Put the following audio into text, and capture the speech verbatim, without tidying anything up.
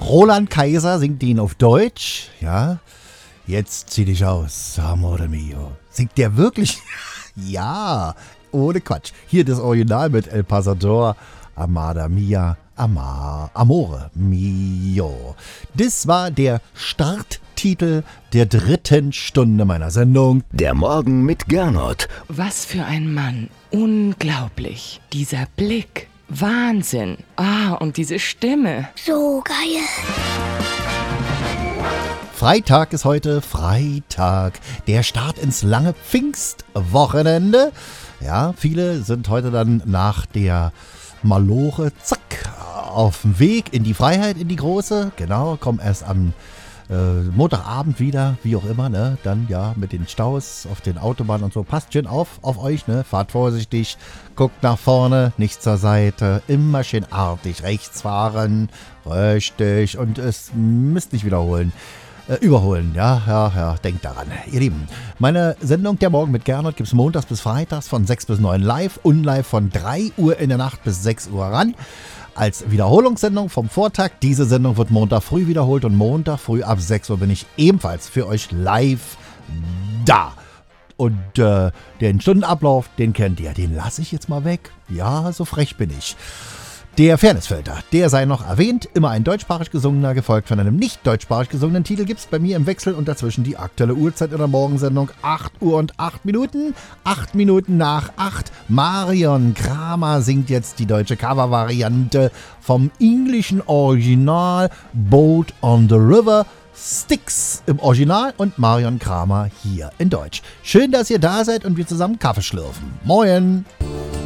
Roland Kaiser singt ihn auf Deutsch. Ja, jetzt zieh dich aus, amore mio. Singt der wirklich? Ja, ohne Quatsch. Hier das Original mit El Pasador, Amada Mia, Ama, Amore mio. Das war der Starttitel der dritten Stunde meiner Sendung. Der Morgen mit Gernot. Was für ein Mann. Unglaublich. Dieser Blick. Wahnsinn. Ah, und diese Stimme. So geil. Freitag ist heute, Freitag, der Start ins lange Pfingstwochenende. Ja, viele sind heute dann nach der Malore, zack, auf dem Weg in die Freiheit, in die große. Genau, kommen erst am äh, Montagabend wieder, wie auch immer, ne? Dann ja mit den Staus auf den Autobahnen und so. Passt schön auf, auf euch, ne? Fahrt vorsichtig, guckt nach vorne, nicht zur Seite, immer schön artig rechts fahren, richtig, und es müsst nicht wiederholen. Äh, überholen, ja, ja, ja, denkt daran. Ihr Lieben, meine Sendung Der Morgen mit Gernot gibt es montags bis freitags von sechs bis neun live und live von drei Uhr in der Nacht bis sechs Uhr ran. Als Wiederholungssendung vom Vortag. Diese Sendung wird Montag früh wiederholt und Montag früh ab sechs Uhr bin ich ebenfalls für euch live da. Und äh, den Stundenablauf, den kennt ihr, den lasse ich jetzt mal weg. Ja, so frech bin ich. Der Fairnessfilter, der sei noch erwähnt, immer ein deutschsprachig gesungener, gefolgt von einem nicht deutschsprachig gesungenen Titel, gibt es bei mir im Wechsel und dazwischen die aktuelle Uhrzeit in der Morgensendung, acht Uhr und acht Minuten, acht Minuten nach acht. Marion Kramer singt jetzt die deutsche Covervariante vom englischen Original Boat on the River, Styx im Original und Marion Kramer hier in Deutsch. Schön, dass ihr da seid und wir zusammen Kaffee schlürfen. Moin!